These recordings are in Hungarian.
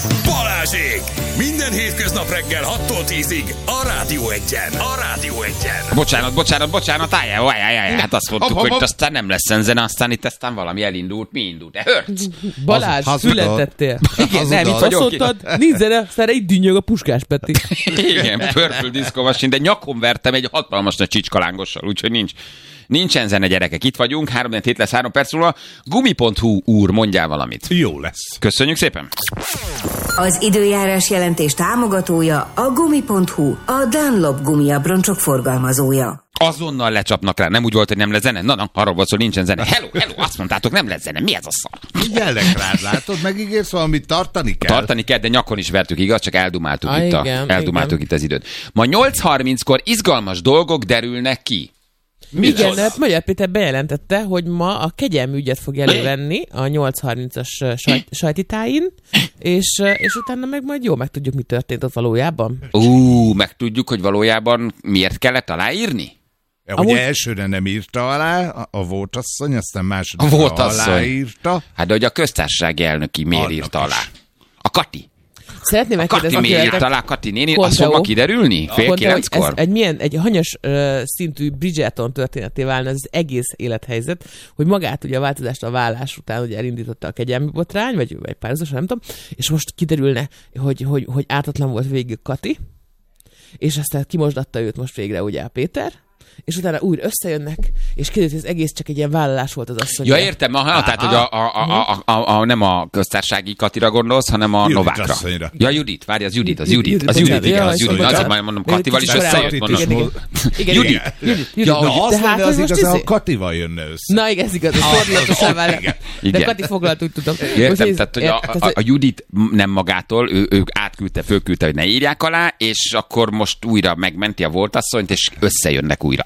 Balázsék! Minden hétköznap reggel 6-tól 10-ig a Rádió Egyen. A Rádió Egyen. Bocsánat, álljál. Hát azt mondtuk, hogy aztán nem lesz zene, aztán valami elindult. Mi indult? Hört? Balázs, születettél. Igen, nem, itt azt mondtad, nincs zene, aztán itt dünnyög a Puskás Peti. Igen, Purple Disco Machine, de nyakon vertem egy hatalmas nagy csicskalángossal, úgyhogy nincsen zene, gyerekek. Itt vagyunk, 3-4 lesz 3 perc múlva. Gumi.hu úr, mondjál valamit. Jó lesz. Köszönjük szépen. Az időjárás jelentés támogatója a Gumi.hu, a Dunlop gumiabroncsok forgalmazója. Azonnal lecsapnak rá. Nem úgy volt, hogy nem lesz zene? Na, arról volt, hogy nincsen zene. Hello, azt mondtátok, nem lesz zene. Mi ez a szar? Figyellek rád, látod? Megígérsz valamit, tartani kell. Tartani kell, de nyakon is vertük, igaz? Csak eldumáltuk itt az időt. Ma 8:30-kor izgalmas dolgok derülnek ki. Igen, hát Magyar Péter bejelentette, hogy ma a kegyelmi ügyet fog elővenni a 8:30-as sajtitáin, és utána meg jól megtudjuk, mi történt ott valójában. Megtudjuk, hogy valójában miért kellett aláírni? Ugye elsőre nem írta alá a Vótasszony, aztán másodikra aláírta. Hát de hogy a köztársasági elnöki miért írta alá? A Kati. Szeretném megkérdezni, Kati miért írta alá, Kati néni? Azt fog ma kiderülni? 8:30-kor? Egy hanyas szintű Bridgerton történeté válna az egész élethelyzet, hogy magát ugye a változást a vállás után ugye elindította a kegyelmi botrány, vagy párhuzamosan, nem tudom, és most kiderülne, hogy ártatlan volt végig Kati, és aztán kimosdatta őt most végre ugye a Péter, és utána újra összejönnek, és kiderült, hogy ez egész csak egy ilyen vállalás volt az asszony. Ja, értem, tehát, hogy nem a köztársasági Katira gondolsz, hanem a Novákra. Ja, Judit, várj, az Judit. Igen, azért majd mondom, Katival is összejött, mondom. Judit. Na, azt lenne az igazán, a Katival jönne össze. Na, igen, ez igaz, ez fordulatosá válik. De Kati foglalt, úgy tudom. Értem, tehát, hogy a Judit nem magától, ő fölküldte, hogy ne írják alá, és akkor most újra megmenti a Voltasszonyt, és összejönnek újra.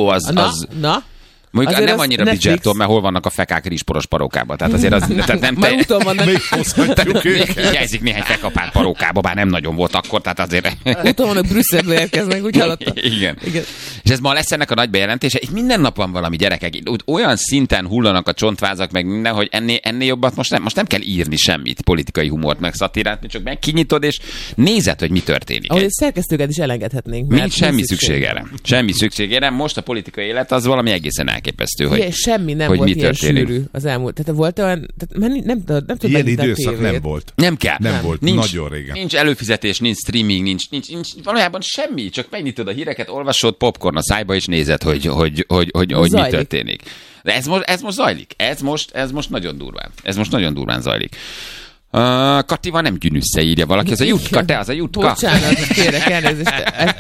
Na? Mondjuk azért nem annyira Bridgerton, mert hol vannak a fekák rizsporos parókában. Tehát azért az nem már úton vannak. Még hozhatjuk őket. Hiányzik néhány fekapár parókába, bár nem nagyon volt akkor, tehát azért... Úton vannak, Brüsszelből érkeznek, úgy hallottam. Igen. És ez ma lesz ennek a nagy bejelentése. Itt minden nap van valami, gyerekek. Olyan szinten hullanak a csontvázak meg minden, hogy ennél jobbat most nem kell írni semmit, politikai humort meg szatirát, csak kinyitod és nézed, hogy mi történik. Ahogy szerkesztőket is elengedhetnénk. Nincs semmi szükség erre. Semmi szükség erre. Most a politikai élet az valami egészen elképesztő, hogy semmi nem hogy volt mi ilyen történik. sűrű az elmúlt. Tehát volt olyan, nem tudom ilyen időszak nem volt. Nem kell. Nem volt, nagyon régen. Nincs előfizetés, nincs streaming, nincs valójában semmi, csak megnyitod a híreket, olvasod, popcorn a szájba, és nézed, hogy mi történik. De ez most zajlik. Ez most nagyon durván. Ez most nagyon durván zajlik. Katival nem Gyűnüssze írja valaki, az a Jutka, te az a Jutka. Bocsánat, kérek elnézést.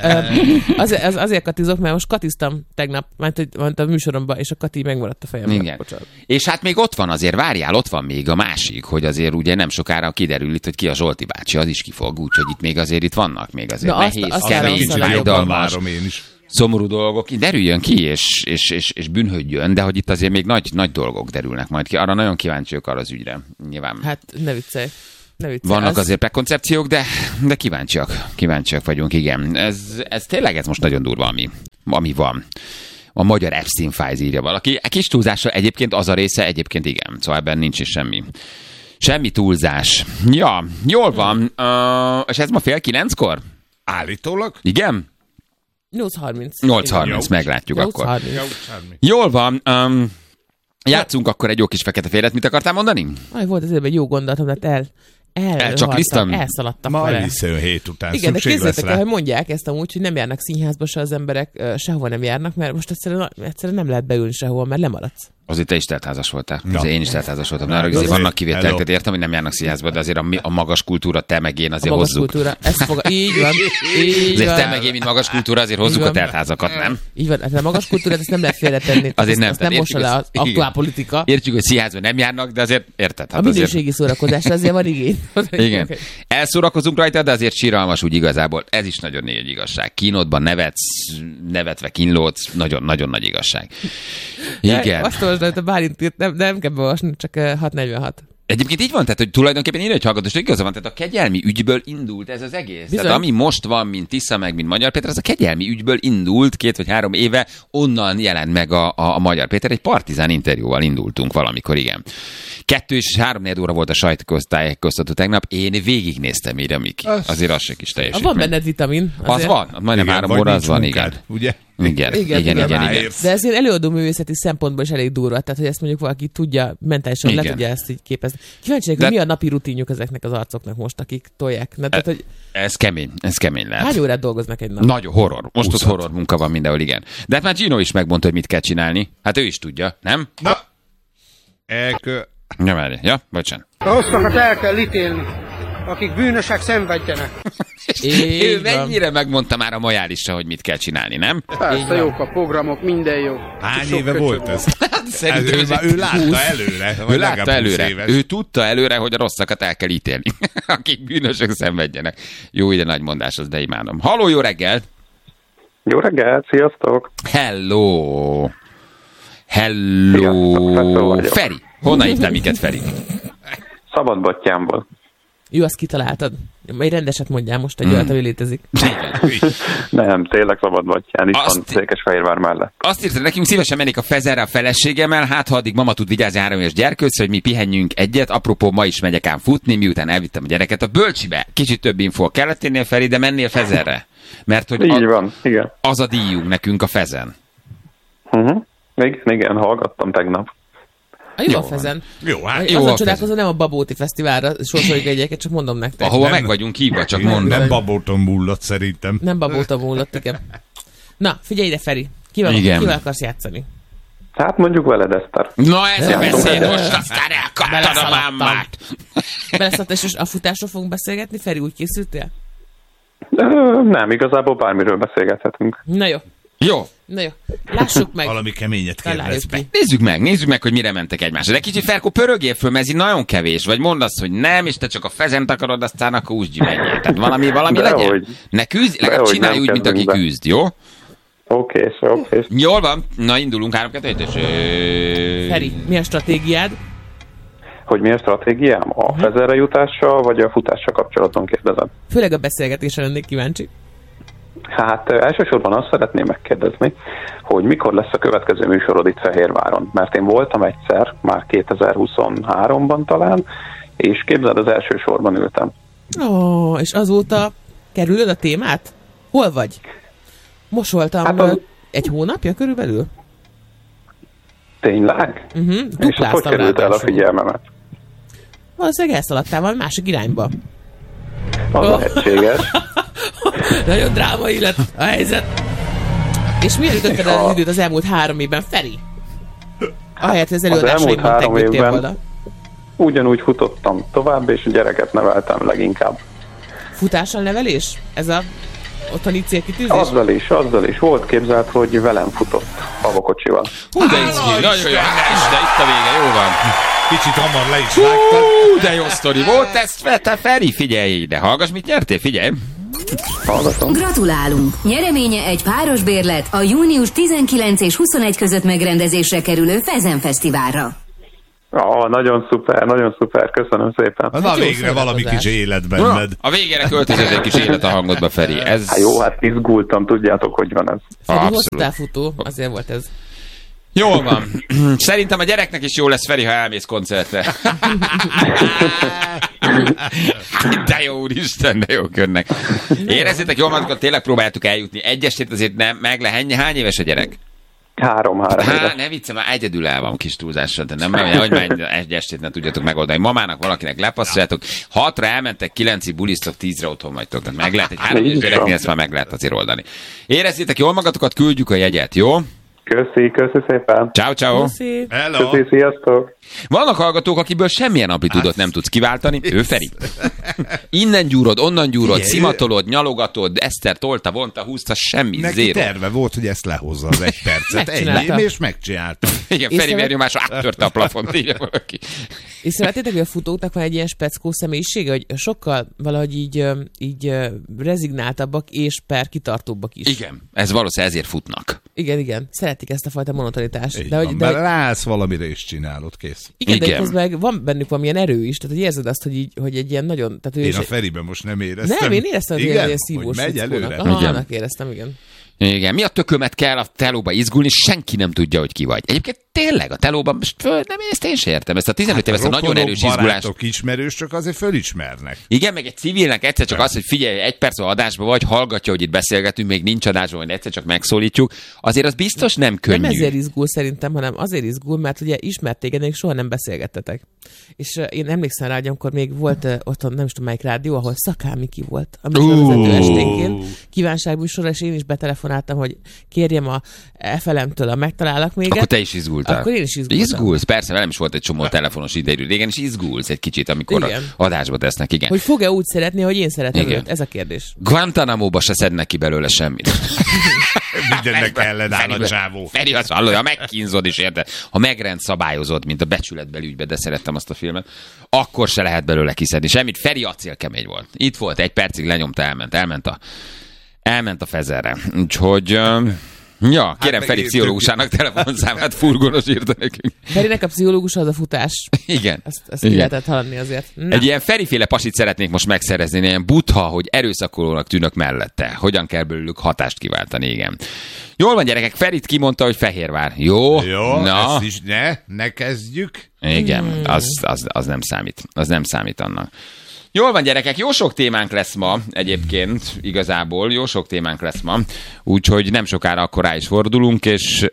Azért katizok, mert most katiztam tegnap, mert a műsoromban, és a Kati megmaradt a fejemben. Igen. És hát még ott van azért, várjál, ott van még a másik, hogy azért ugye nem sokára kiderül itt, hogy ki a Zsolti bácsi, az is kifog, úgyhogy itt még azért vannak még azért nehéz, kemény, fájdalmas, szomorú dolgok, derüljön ki, és bűnhődjön, de hogy itt azért még nagy dolgok derülnek majd ki. Arra nagyon kíváncsiak arra az ügyre, nyilván. Hát ne viccelj. Vannak azért prekoncepciók, de kíváncsiak vagyunk, igen. Ez tényleg most nagyon durva, ami van. A magyar Epstein Files írja valaki. A kis túlzással egyébként az a része, egyébként igen. Szóval ebben nincs is semmi túlzás. Ja, jól van. És ez ma 8:30-kor? Állítólag? Igen? 8:30, meglátjuk 8:30. akkor. Jól van. Játszunk akkor egy jó kis fekete féret. Mit akartál mondani? Volt azért egy jó gondolatom, de elszaladtak vele. vele. Ma visszajön 7 után. Igen, de képzeljétek el, hogy mondják ezt amúgy, hogy nem járnak színházba se az emberek, sehova nem járnak, mert most egyszerűen nem lehet beülni sehova, mert lemaradsz. Azért te is teltházas voltál. Ja. Azért én is teltházas voltam. Azért vannak kivételek, tehát értem, hogy nem járnak színházba, de azért a magas kultúra, te meg én azért hozzuk. Így van. Azért te meg én, mint magas kultúra, azért hozzuk a teltházakat, nem? Így van, a magas kultúrát ezt nem lehet félretenni. Azért nem. Nem mossa le az aktuál politika. Értjük, hogy színházba nem járnak, de azért érted. A minőségi szórakozás azért van igény. Igen. Elszórakozunk rajta, de azért síralmas úgy igazából. Ez is nagyon nagy igazság. Kínodban nevetve kínlódsz, nagyon nagy igazság. Igen. Azt olvasd, hogy a Bálint írt, nem kell beolvasni, csak 6:46. Egyébként így van, tehát hogy tulajdonképpen én egy hallgatós, igaza van, tehát a kegyelmi ügyből indult ez az egész. Bizony. Tehát ami most van, mint Tisza, meg mint Magyar Péter, az a kegyelmi ügyből indult 2 vagy 3 éve, onnan jelent meg a Magyar Péter. Egy Partizán interjúval indultunk valamikor, igen. 2 és 3-4 óra volt a sajtótájékoztató tegnap, én végignéztem írja Miki. Azért az se kis teljesítmény. Van benned vitamin. Az van, majdnem 3 óra az van, igen. Ugye? Igen. De ezért előadó művészeti szempontból is elég durva, tehát hogy ezt mondjuk valaki tudja, mentálisan le tudja ezt így képezni. Kíváncsi, hogy mi a napi rutinjuk ezeknek az arcoknak most, akik tolják. Tehát, hogy ez kemény lehet. hány órát dolgoznak egy nap? Nagyon horror. Most ott horror munka van mindenhol, igen. De hát már Gino is megmondta, hogy mit kell csinálni. Hát ő is tudja, nem? Na! Nem elé. Ja, bocsánat. A rosszakat el kell ítélni, akik bűnösek szenvedjenek. Ő mennyire megmondta már a Majálisra, hogy mit kell csinálni, nem? Persze jók a programok, minden jó. Hány Sok éve köcsög volt ez? Szerintem ő látta előre. Ő látta előre. Ő tudta előre, hogy a rosszakat el kell ítélni. Akik bűnösök szenvedjenek. Jó, ide nagy mondás, az, de imádom. Halló, jó reggelt! Jó reggelt, sziasztok! Hello! Sziasztok, Feri! Honnan hívtál minket, Feri? Szabadbattyámból. Jó, azt kitaláltad. Egy rendeset mondjál most, egy olyat, ami létezik. Nem, tényleg Szabadbattyán, itt van Székesfehérvár mellett. Azt írta nekünk, szívesen mennék a Fezerre a feleségemmel, hát ha addig mama tud vigyázni 3 éves gyerkőc, hogy mi pihenjünk egyet. Apropó, ma is megyek ám futni, miután elvittem a gyereket a bölcsibe. Kicsit több info kellett tennél, Feri, de mennél Fezerre. Mert hogy így van, igen. Az a díjunk nekünk a Fezen. Igen, hallgattam tegnap. Jó a Fezen. Jó, hát jó azon a csodálkozom, nem a Babóti Fesztiválra sorsoljuk egyeket, csak mondom nektek. Ahova meg vagyunk hívva, csak mondom. Nem babóton múlott szerintem. Nem Babóta múlott, igen. Na, figyelj ide, Feri. Kivel akarsz játszani? Hát mondjuk veled, Eszter. Na ez a beszéd, most aztán elkaptad a mámát. Beleszadt, és a futásról fogunk beszélgetni? Feri, úgy készültél? Nem, igazából bármiről beszélgethetünk. Na jó. Jó. Na jó. Lássuk meg. Valami keményet kérdez meg. Nézzük meg, hogy mire mentek egymásra. De kicsit Ferkó, pörögjél föl, mert ez így nagyon kevés. Vagy mondd azt, hogy nem, és te csak a Fezent akarod, aztán akkor úsgyi menjél. Tehát valami legyen. Ne küzdj, legalább csinálj úgy, mint aki küzd, jó? Oké. Jól van. Na, indulunk 3-2-1. Feri, mi a stratégiád? Hogy mi a stratégiám? A Fezerre jutással, vagy a futással kapcsolatban kérdezem? Főleg a beszélgetésre lennék kíváncsi. Hát elsősorban azt szeretném megkérdezni, hogy mikor lesz a következő műsorod itt Fehérváron. Mert én voltam egyszer, már 2023-ban talán, és képzeld, az első sorban ültem. És azóta kerülöd a témát? Hol vagy? Most voltam egy hónapja körülbelül? Tényleg? És hogy került el a figyelmemet? Valószínűleg elszaladtál valami másik irányba. Az lehetséges. Nagyon drámai lett a helyzet. És miért ütötted el az időt az elmúlt 3 évben, Feri? Ahelyett, hogy az előadásaimban tegődtél volna. Ugyanúgy futottam tovább, és gyereket neveltem leginkább. Futással nevelés? Ez a otthoni célkitűzés? Azzal is. Volt képzelt, hogy velem futott avokocsival. Hú, de izgi, nagyon jó. De itt a vége, jó van. Kicsit hamar le is vágtad. Hú, de jó sztori volt ez, te Feri, figyelj ide. Hallgass, mit nyertél, figyelj. Hallgatom. Gratulálunk! Nyereménye egy páros bérlet a június 19 és 21 között megrendezésre kerülő Fezen Fesztiválra. Nagyon szuper, köszönöm szépen. Na végre valami kis élet benned. A végére költözött egy kis élet a hangodba, Feri. Ez... Hát jó, hát izgultam, tudjátok, hogy van ez. Feri hosszútávfutó, azért volt ez. Jól van. Szerintem a gyereknek is jó lesz, Feri, ha elmész koncertre. De jó, úristen, de jó körnek. Érezzétek jól magukat, tényleg próbáltuk eljutni. Egy estét azért nem, meg le. Hány éves a gyerek? 3 éves. Ne viccem, már egyedül el van kis túlzással, de nem, hogy már egy estét nem tudjatok megoldani. Mamának valakinek lepasszoljátok, 6-ra elmentek, 9-ig bulisztok, 10-re otthon vagytok. Tehát meg lehet, egy 3 éves gyereknél ezt már meg lehet azért oldani. Érezzétek jól magatokat, küldjük a jegyet, jó? Köszi szépen. Ciao. Hello. Köszi, sziasztok. Vannak hallgatók, akiből semmilyen amplitúdot nem tudsz kiváltani. Ő Feri. Innen gyúrod, onnan gyúrod, szimatolod, nyalogatod, Eszter tolta, vonta, húzta, semmi, neki zéro. Terve volt, hogy ezt lehozza az 1 percet. Ennyi, és megcsinálta. Igen, Feri vérnyomásra áttörte a plafont, írja valaki. Észrevettétek, hogy a futóknak van egy ilyen speckó személyisége, hogy sokkal valahogy így rezignáltabbak és kitartóbbak is. Igen, ez valószínűleg ezért futnak. Igen. Szeretik ezt a fajta monotonitást. De ráállsz valamire is csinálod, kész. Igen, de közben van bennük valamilyen erő is, tehát hogy érzed azt, hogy egy ilyen nagyon... Tehát én a Feriben most nem éreztem. Nem, én éreztem, hogy ilyen szívós megy előre. Annak éreztem, igen. Igen, mi a tökömet kell a telóba izgulni, senki nem tudja, hogy ki vagy. Egyébként tényleg a telóban most nem, ezt én sem értem. Ezt a 15 éves nagyon erős izgulás. Barátok ismerősök azért fölismernek. Igen, meg egy civilnek egyszer csak az, hogy figyelj, egy perc adásban vagy, hallgatja, hogy itt beszélgetünk, még nincs adásban, hogy egyszer csak megszólítjuk. Azért az biztos nem könnyű. Nem ezért izgul szerintem, hanem azért izgul, mert ugye ismert téged, még soha nem beszélgettetek. És én emlékszem rá, hogy amikor még volt otthon, nem is tudom melyik rádió, ahol Szakál Miki volt, a műsorvezető esténként, kívánságműsorra, és én is betelefonáltam, hogy kérjem a FLM-től a megtalálak még. Akkor te is izgultál. Akkor én is izgultam. Izgulsz? Persze, velem is volt egy csomó telefonos idejű. Régen is izgulsz egy kicsit, amikor adásba tesznek, igen. Hogy fog-e úgy szeretni, hogy én szeretem őt? Ez a kérdés. Guantanamo-ba se szednek ki belőle semmit. Mindennek ellen áll a csávó. Feri azt hallod, ha megkínzod is, érted? Ha megrendszabályozod, mint a Becsületbeli ügybe, de szerettem azt a filmet, akkor se lehet belőle kiszedni semmit. Feri acélkemény volt. Itt volt, egy percig lenyomta, elment a fezerre. Úgyhogy... Ja, kérem Feri pszichológusának telefonszámát furgonosírta nekünk. Ferinek a pszichológus az a futás. Igen. Ezt ki lehetett hallani azért. Na. Egy ilyen Feriféle pasit szeretnék most megszerezni, ilyen butha, hogy erőszakolónak tűnök mellette. Hogyan kell belőlük hatást kiváltani, igen. Jól van, gyerekek, Ferit kimondta, hogy Fehérvár. Jó, na. Ezt is ne kezdjük. Igen, az nem számít. Az nem számít annak. Jól van, gyerekek, jó sok témánk lesz ma egyébként, igazából, jó sok témánk lesz ma, úgyhogy nem sokára akkor rá is fordulunk,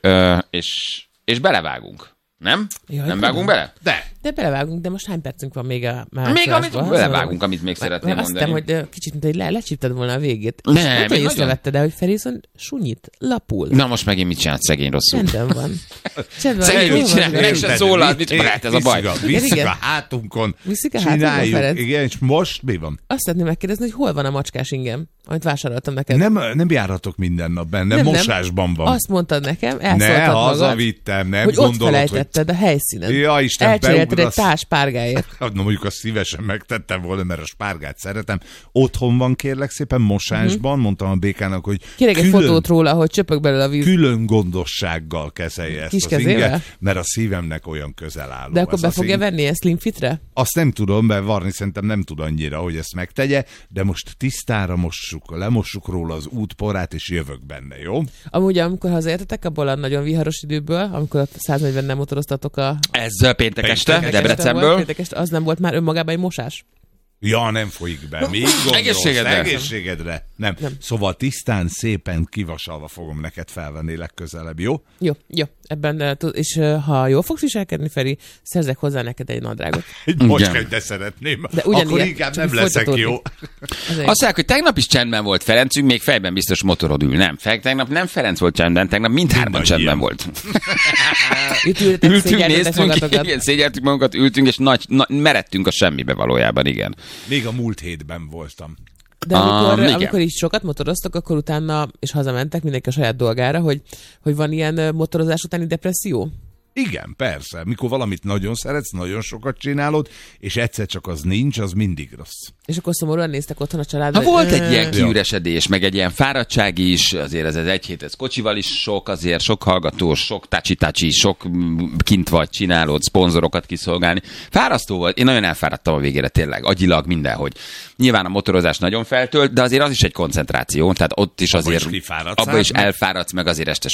és belevágunk. Nem? Jaj, nem vágunk bele? De belevágunk, de most hány percünk van még a még amit belevágunk, amit még szeretném mondani. Azt hiszem, hogy kicsit, mint hogy lecsípted volna a végét. Nem, hogy észrevette, de hogy Ferison sunyit, lapul. Na most megint mit csinált szegény rosszul? Csendben van. Szegény mit csinál, meg sem szólal, mit lehet ez a baj? Viszik a hátunkon. Csináljuk. Igen, és most mi van? Azt szeretném megkérdezni, hogy hol van a macskás ingem, amit vásároltam neked. Nem járhatok minden nap benne, mosásban van. Azt mondtad nekem, elszóltad magad. Hazavittem, nem hogy gondolod, ott felejtetted a helyszínen. Ja, Isten, elcserélted egy tál spárgáért. Na mondjuk azt szívesen megtettem volna, mert a spárgát szeretem. Otthon van, kérlek szépen, mosásban, mondtam a békának, hogy kérek egy fotót róla, hogy csöpög belőle a víz. Külön gondossággal kezelje ezt az inget, mert a szívemnek olyan közel álló. De akkor be fogja venni ezt Slim Fitre? Azt nem tudom, mert Varni szerintem nem tud annyira, hogy ezt megtegye, de most tisztára lemossuk róla az útporát, és jövök benne, jó? Amúgy, amikor hazaértetek abból a nagyon viharos időből, amikor 140 nem motoroztatok ez péntek este, Debrecenből. Az nem volt már önmagában egy mosás? Ja, nem folyik be. Még gondolsz, egészségedre. Nem. Szóval tisztán, szépen kivasalva fogom neked felvenni legközelebb, jó? Jó. Ebben, és ha jól fogsz viselkedni, Feri, szerzek hozzá neked egy nadrágot. Most de szeretném. De akkor inkább nem leszek jó. Azt mondják, hogy tegnap is csendben volt Ferencünk, még fejben biztos motorod ül. Nem, tegnap nem Ferenc volt csendben, tegnap mindhárman csendben volt. Ültünk, néztünk, igen, szégyeltük magunkat, ültünk, és meredtünk a semmibe valójában, igen. Még a múlt hétben voltam. De amikor is sokat motoroztak, akkor utána, és hazamentek mindenki a saját dolgára, hogy van ilyen motorozás utáni depresszió? Igen, persze. Mikor valamit nagyon szeretsz, nagyon sokat csinálod, és egyszer csak az nincs, az mindig rossz. És akkor szomorúan néztek otthon a családban. Volt egy ilyen kiüresedés, meg egy ilyen fáradtság is, azért ez egy hét, ez kocsival is sok, azért sok hallgatós, sok tacsi, sok kint vagy, csinálod, szponzorokat kiszolgálni. Fárasztó volt, én nagyon elfáradtam a végére tényleg, agyilag mindenhogy. Nyilván a motorozás nagyon feltölt, de azért az is egy koncentráció, tehát ott is azért abban is elfáradsz, meg azért este